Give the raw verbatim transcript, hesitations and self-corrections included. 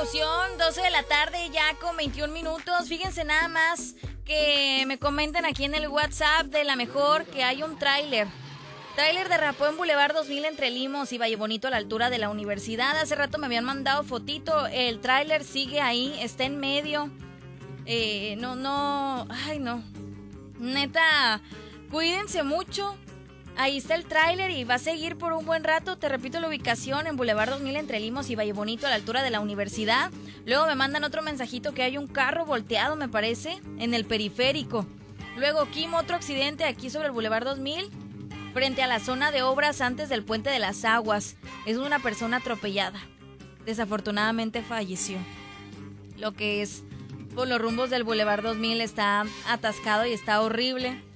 conclusión, doce de la tarde ya con veintiún minutos. Fíjense nada más que me comenten aquí en el WhatsApp de La Mejor que hay un tráiler. Tráiler derrapó en Boulevard dos mil entre Limos y Valle Bonito a la altura de la universidad. Hace rato me habían mandado fotito. El tráiler sigue ahí, está en medio. Eh, no, no, ay no. Neta, cuídense mucho. Ahí está el tráiler y va a seguir por un buen rato. Te repito la ubicación en Boulevard dos mil entre Limos y Valle Bonito a la altura de la universidad. Luego me mandan otro mensajito que hay un carro volteado, me parece, en el periférico. Luego Kim, otro accidente aquí sobre el Boulevard dos mil, frente a la zona de obras antes del Puente de las Aguas. Es una persona atropellada. Desafortunadamente falleció. Lo que es por los rumbos del Boulevard dos mil está atascado y está horrible.